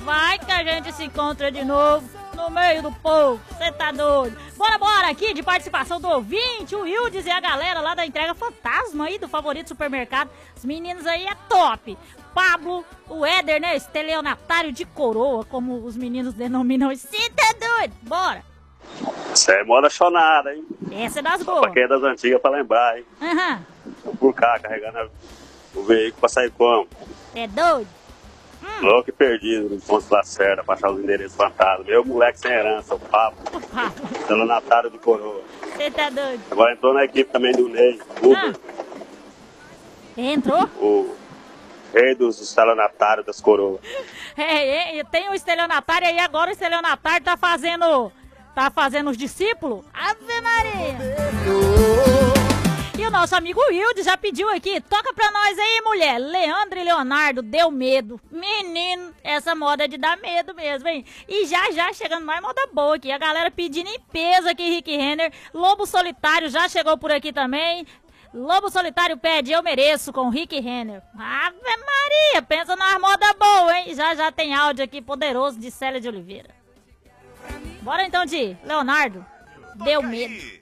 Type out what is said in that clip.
vai que a gente se encontra de novo no meio do povo. Você tá doido? Bora aqui de participação do ouvinte, o Wildes e a galera lá da entrega fantasma aí do Favorito Supermercado. Os meninos aí é top. Pablo, o Éder, né? Estelionatário de coroa, como os meninos denominam. Você tá doido? Bora. Isso é moda chonada, hein? Essa é das Só boas. pra quem é das antigas pra lembrar, hein? Aham. Por cá, carregando o veículo pra sair como? É doido? Louco e perdido no Ponto Lacerda pra achar os endereços fantasmas. Meu moleque sem herança, o Pablo, estelionatário de coroa. Você tá doido? Agora entrou na equipe também do Ney, Uber, Entrou? o rei dos estelionatários das coroas. Tem o estelionatário aí, agora o estelionatário tá fazendo os discípulos. Ave Maria! E o nosso amigo Wilde já pediu aqui, toca pra nós aí, mulher. Leandro e Leonardo, deu medo. Menino, essa moda é de dar medo mesmo, hein? E já chegando mais moda boa aqui. A galera pedindo em peso aqui, Rick Renner. Lobo Solitário já chegou por aqui também. Lobo Solitário pede Eu Mereço com Rick Renner. Ave Maria, pensa na moda boa, hein? Já tem áudio aqui poderoso de Célia de Oliveira. Bora então de Leonardo, deu medo.